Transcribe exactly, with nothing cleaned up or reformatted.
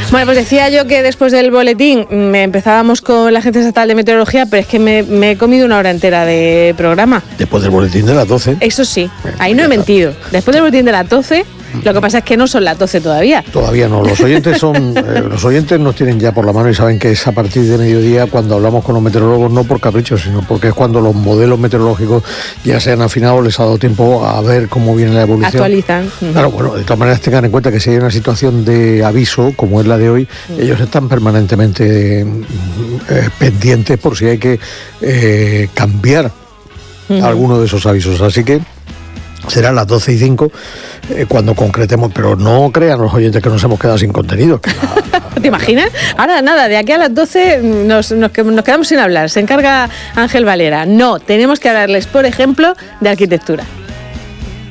Bueno, pues decía yo que después del boletín me empezábamos con la Agencia Estatal de Meteorología, pero es que me, me he comido una hora entera de programa. Después del boletín de las doce. Eso sí, ahí no he mentido. Después del boletín de las doce, lo que pasa es que no son las doce todavía. Todavía no, los oyentes son eh, los oyentes nos tienen ya por la mano y saben que es a partir de mediodía cuando hablamos con los meteorólogos, no por capricho, sino porque es cuando los modelos meteorológicos ya se han afinado, les ha dado tiempo a ver cómo viene la evolución. Actualizan. Claro, bueno, de todas maneras tengan en cuenta que si hay una situación de aviso como es la de hoy, uh-huh. ellos están permanentemente eh, pendientes por si hay que eh, cambiar uh-huh. alguno de esos avisos, así que será las doce y cinco eh, cuando concretemos, pero no crean los oyentes que nos hemos quedado sin contenido. Que la, la, ¿Te imaginas? Ahora nada, de aquí a las doce nos, nos, nos quedamos sin hablar, se encarga Ángel Valera. No, tenemos que hablarles, por ejemplo, de arquitectura.